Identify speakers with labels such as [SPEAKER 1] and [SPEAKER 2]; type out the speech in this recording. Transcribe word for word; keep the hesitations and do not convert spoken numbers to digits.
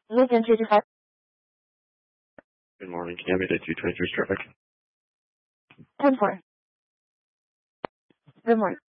[SPEAKER 1] Lincoln two two five.
[SPEAKER 2] Good morning. Can you have me to two twenty-three traffic?
[SPEAKER 1] ten four. Good morning.